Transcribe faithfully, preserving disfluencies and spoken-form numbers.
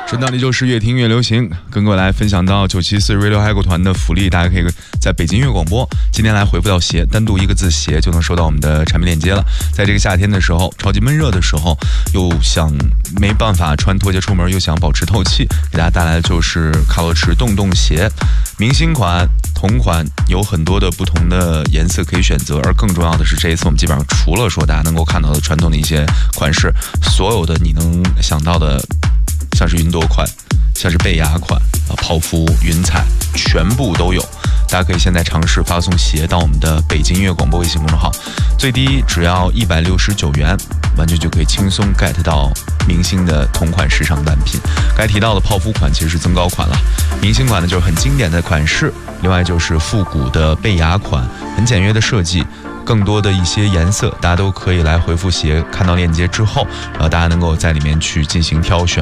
顺道理就是越听越流行，跟各位来分享到九七四 Radio High 团的福利，大家可以在北京音乐广播今天来回复到鞋，单独一个字鞋就能收到我们的产品链接了。在这个夏天的时候，超级闷热的时候，又想没办法穿拖鞋出门，又想保持透气，给大家带来的就是卡洛驰洞洞鞋，明星款同款有很多的不同的颜色可以选择，而更重要的是这一次我们基本上除了说大家能够看到的传统的一些款式，所有的你能想到的像是云朵款，像是贝雅款啊、泡芙、云彩，全部都有。大家可以现在尝试发送鞋到我们的北京音乐广播微信公众号，最低只要一百六十九元，完全就可以轻松 get 到明星的同款时尚单品。该提到的泡芙款其实是增高款了，明星款呢就是很经典的款式，另外就是复古的贝雅款，很简约的设计。更多的一些颜色，大家都可以来回复鞋，看到链接之后，呃，大家能够在里面去进行挑选。